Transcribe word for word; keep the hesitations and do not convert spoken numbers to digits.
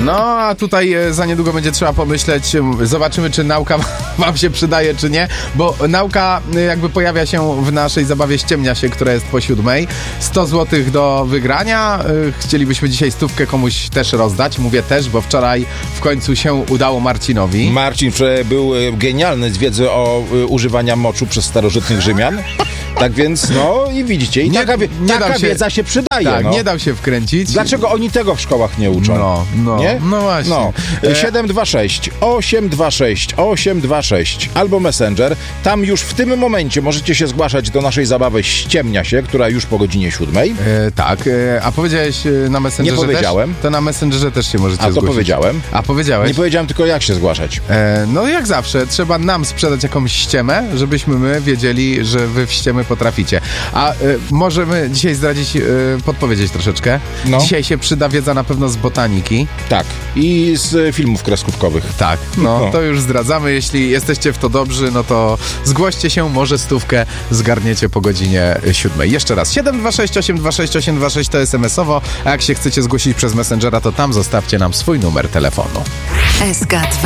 No, a tutaj e, za niedługo będzie trzeba pomyśleć, e, zobaczymy, czy nauka wam się przydaje, czy nie, bo nauka e, jakby pojawia się w naszej zabawie Ściemnia się, która jest po siódmej. sto złotych do wygrania. E, chcielibyśmy dzisiaj stówkę komuś też rozdać. Mówię też, bo wczoraj w końcu się udało Marcinowi. Marcin wczoraj był e, genialny z wiedzy o e, używania moczu przez starożytnych Rzymian. Tak więc, no i widzicie, i Nie- taka, wie, nie taka dał się- wiedza się przydaje. Tak, no. nie dał się wkręcić. Dlaczego oni tego w szkołach nie uczą? No, no, nie? no właśnie. No. E- siedem dwa sześć osiem dwa sześć osiem dwa sześć albo Messenger. Tam już w tym momencie możecie się zgłaszać do naszej zabawy Ściemnia się, która już po godzinie siódmej. E, tak, e, a powiedziałeś e, na Messengerze Nie powiedziałem. też? To na Messengerze też się możecie A to zgłosić. powiedziałem. A powiedziałeś? Nie powiedziałem tylko, jak się zgłaszać. E, no jak zawsze, trzeba nam sprzedać jakąś ściemę, żebyśmy my wiedzieli, że wy w ściemy potraficie. A e, możemy dzisiaj zdradzić, e, podpowiedzieć troszeczkę. No. Dzisiaj się przyda wiedza na pewno z botaniki. Tak. I z filmów kreskówkowych. Tak, no, No. to już zdradzamy. Jeśli jesteście w to dobrzy, no to zgłoście się, może stówkę zgarniecie po godzinie siódmej. Jeszcze raz, siedem dwa sześć osiem dwa sześć osiem dwa sześć to es em esowo, a jak się chcecie zgłosić przez Messengera, to tam zostawcie nam swój numer telefonu. S K dwa.